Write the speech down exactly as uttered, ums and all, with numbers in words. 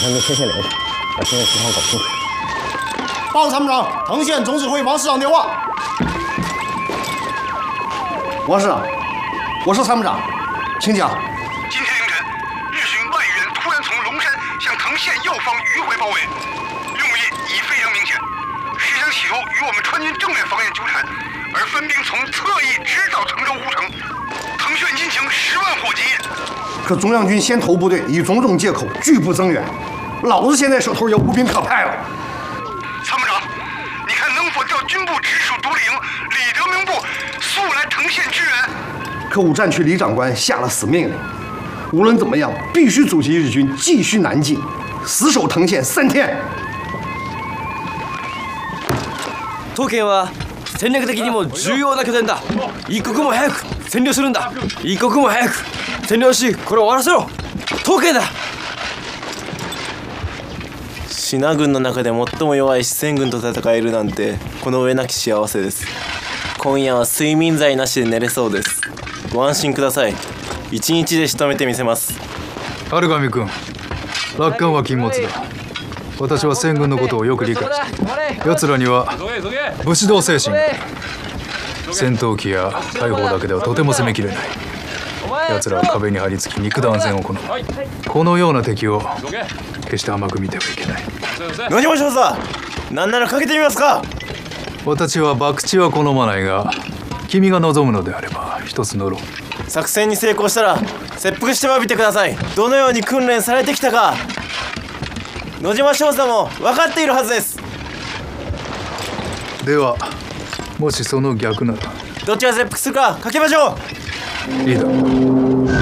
还没天线联系，把现在情况搞清楚。 报参谋长，藤县总指挥王师长电话。王师长，我是参谋长，请讲。 今天凌晨，日军外援突然从龙山向藤县右方迂回包围，用意已非常明显，是想企图与我们川军正面防线纠缠，而分兵从侧翼直捣滕州护城。藤县军情十万火急。 可中央军先头部队以种种借口拒不增援，老子现在手头也无兵可派了。 参谋长，你看能否调军部直属独立营李德明部速来藤县支援？ 可五战区李长官下了死命令，无论怎么样，必须阻击日军继续南进，死守藤县三天。 当県は戦略的にも重要な拠点だ。一刻も早く占領するんだ。一刻も早く占領し、これを終わらせろ。当県だ。 支那軍の中で最も弱い四川軍と戦えるなんてこの上なき幸せです。今夜は睡眠剤なしで寝れそうです。ご安心ください。一日で仕留めてみせます。 春上君、楽観は禁物だ。私は戦軍のことをよく理解している。奴らには武士道精神がある。戦闘機や大砲だけではとても攻めきれない。奴らは壁に張り付き肉弾戦を行う。このような敵を決して甘く見てはいけない。 野島少佐、何ならかけてみますか。 私は博打は好まないが、君が望むのであれば一つ乗ろう。 作戦に成功したら切腹してはみてください。どのように訓練されてきたか野島少佐も分かっているはずです。 ではもしその逆ならどっちが切腹するかかけましょう。 いいだろう。